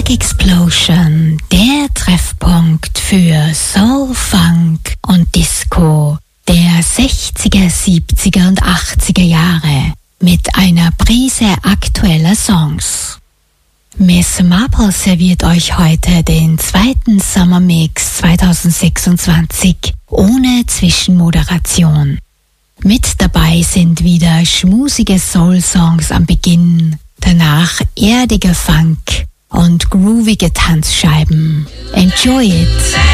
Funk Explosion, der Treffpunkt für Soul, Funk und Disco der 60er, 70er und 80er Jahre mit einer Prise aktueller Songs. Miss Marple serviert euch heute den zweiten Summer Mix 2026 ohne Zwischenmoderation. Mit dabei sind wieder schmusige Soul-Songs am Beginn, danach erdiger Funk und groovige Tanzscheiben. Enjoy it!